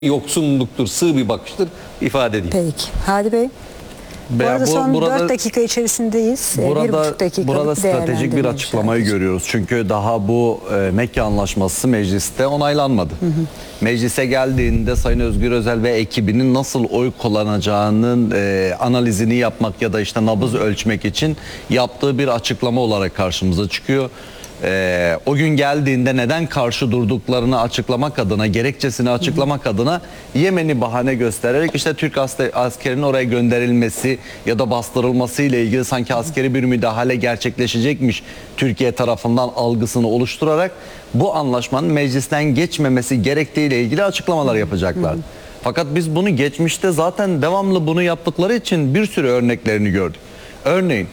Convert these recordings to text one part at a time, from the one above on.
yoksunluktur, sığ bir bakıştır ifade değil. Peki. Hadi Bey. Bu arada son 4 dakika içerisindeyiz. 1,5 dakikalık Burada stratejik bir açıklamayı görüyoruz. Çünkü daha bu Mekke Anlaşması mecliste onaylanmadı. Meclise geldiğinde Sayın Özgür Özel ve ekibinin nasıl oy kullanacağının analizini yapmak ya da işte nabız ölçmek için yaptığı bir açıklama olarak karşımıza çıkıyor. O gün geldiğinde neden karşı durduklarını açıklamak adına, gerekçesini açıklamak adına Yemen'i bahane göstererek işte Türk askerinin oraya gönderilmesi ya da bastırılması ile ilgili sanki askeri bir müdahale gerçekleşecekmiş Türkiye tarafından algısını oluşturarak bu anlaşmanın meclisten geçmemesi gerektiğiyle ilgili açıklamalar yapacaklar. Fakat biz bunu geçmişte zaten devamlı bunu yaptıkları için bir sürü örneklerini gördük. Örneğin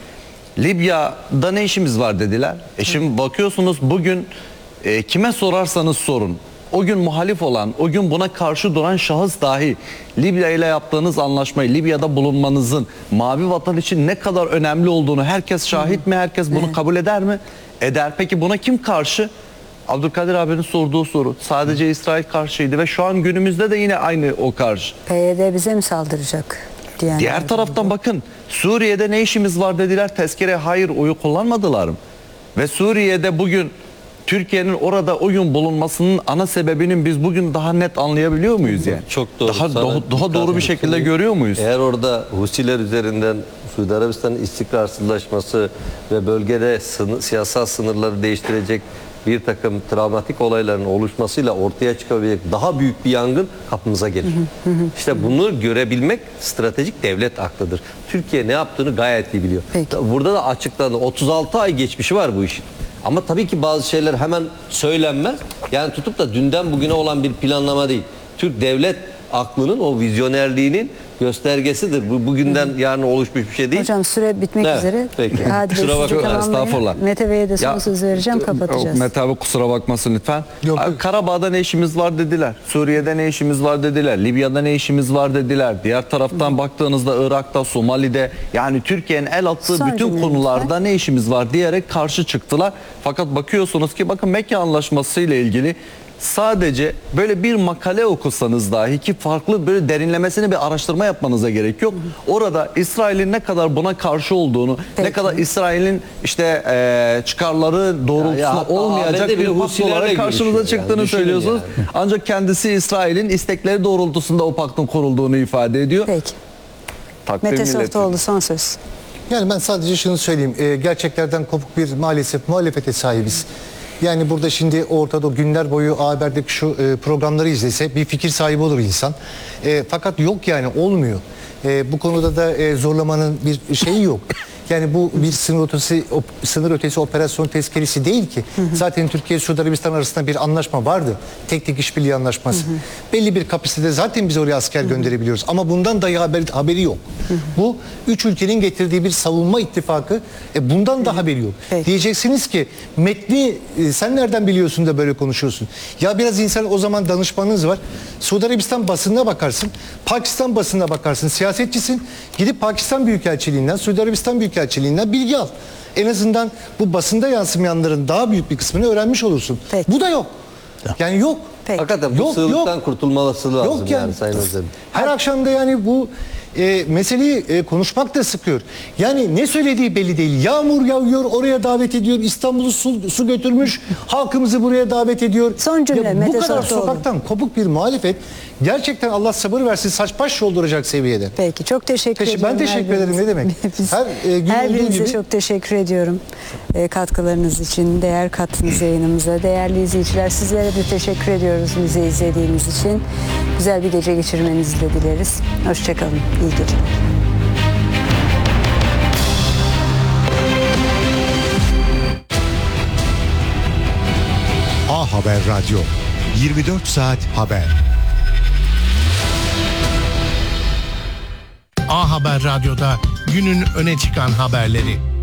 Libya'da ne işimiz var dediler. Şimdi bakıyorsunuz bugün kime sorarsanız sorun. O gün muhalif olan, o gün buna karşı duran şahıs dahi Libya ile yaptığınız anlaşmayı, Libya'da bulunmanızın Mavi Vatan için ne kadar önemli olduğunu herkes şahit mi? Herkes bunu kabul eder mi? Eder. Peki buna kim karşı? Abdülkadir abinin sorduğu soru. Sadece İsrail karşıydı ve şu an günümüzde de yine aynı o karşı. PYD bize mi saldıracak? Diğer taraftan bakın, Suriye'de ne işimiz var dediler, tezkere hayır oyu kullanmadılar mı? Ve Suriye'de bugün Türkiye'nin orada o gün bulunmasının ana sebebinin biz bugün daha net anlayabiliyor muyuz yani? Çok doğru. Daha doğru bir şekilde görüyor muyuz? Eğer orada Husiler üzerinden Suudi Arabistan'ın istikrarsızlaşması ve bölgede siyasal sınırları değiştirecek bir takım travmatik olayların oluşmasıyla ortaya çıkabilecek daha büyük bir yangın kapımıza gelir. İşte bunu görebilmek stratejik devlet aklıdır. Türkiye ne yaptığını gayet iyi biliyor. Peki. Burada da açıklandı. 36 ay geçmişi var bu işin. Ama tabii ki bazı şeyler hemen söylenmez. Yani tutup da dünden bugüne olan bir planlama değil. Türk devlet aklının, o vizyonerliğinin göstergesidir. Bu bugünden yarın oluşmuş bir şey değil. Hocam süre bitmek üzere. Peki. Hadi Bey, Kusura bakma, estağfurullah. Mete Bey'e de son söz vereceğim, kapatacağız. Mete abi kusura bakmasın lütfen. Yok. Karabağ'da ne işimiz var dediler. Suriye'de ne işimiz var dediler. Libya'da ne işimiz var dediler. Diğer taraftan baktığınızda Irak'ta, Somali'de yani Türkiye'nin el attığı Son bütün cümle konularda lütfen. ne işimiz var diyerek karşı çıktılar. Fakat bakıyorsunuz ki bakın Mekke Anlaşması ile ilgili sadece böyle bir makale okusanız dahi ki farklı böyle derinlemesine bir araştırma yapmanıza gerek yok. Orada İsrail'in ne kadar buna karşı olduğunu, Peki. ne kadar İsrail'in işte çıkarları doğrultusunda hatta olmayacak ABD bir bile pakt Husilerle olarak karşınıza görüşüyor. çıktığını Yani düşünün söylüyorsunuz. yani. Ancak kendisi İsrail'in istekleri doğrultusunda o paktın kurulduğunu ifade ediyor. Peki. Takdir Mete milleti. Softoğlu son söz. Yani ben sadece şunu söyleyeyim. Gerçeklerden kopuk bir maalesef muhalefete sahibiz. Yani burada şimdi ortada günler boyu A Haber'deki şu programları izlese bir fikir sahibi olur insan. Fakat yok yani olmuyor. Bu konuda da zorlamanın bir şeyi yok. Yani bu bir sınır ötesi operasyon tezkeresi değil ki. Zaten Türkiye Suudi Arabistan arasında bir anlaşma vardı. Teknik işbirliği anlaşması. Belli bir kapasitede zaten biz oraya asker gönderebiliyoruz. Ama bundan dahi haberi yok. Bu üç ülkenin getirdiği bir savunma ittifakı. Bundan da haberi yok. Peki. Diyeceksiniz ki metni sen nereden biliyorsun da böyle konuşuyorsun? Ya biraz insan o zaman danışmanınız var. Suudi Arabistan basınına bakarsın. Pakistan basınına bakarsın. Siyasetçisin. Gidip Pakistan Büyükelçiliğinden, Suudi Arabistan Büyükelçiliğinden bilgi al. En azından bu basında yansımayanların daha büyük bir kısmını öğrenmiş olursun. Peki. Bu da yok. Yani yok. Peki. Hakikaten bu Yok, sığlıktan yok. kurtulması lazım Yok yani. Sayın Özel. Her akşam da yani bu meseleyi konuşmak da sıkıyor. Yani ne söylediği belli değil. Yağmur yağıyor, oraya davet ediyor. İstanbul'u su götürmüş, halkımızı buraya davet ediyor. Son cümle, Ya bu Mete kadar Softoğlu. sokaktan kopuk bir muhalefet gerçekten Allah sabır versin saç baş yolduracak seviyede. Peki, çok teşekkür ediyorum. Ben teşekkür ederim, ne demek. Her Her gün olduğu birinize gibi. çok teşekkür ediyorum. Katkılarınız için, değer kattınız yayınımıza. Değerli izleyiciler, sizlere de teşekkür ediyoruz bizi izlediğiniz için. Güzel bir gece geçirmenizi de dileriz. Hoşçakalın, iyi geceler. A Haber Radyo, 24 saat haber. A Haber Radyo'da günün öne çıkan haberleri.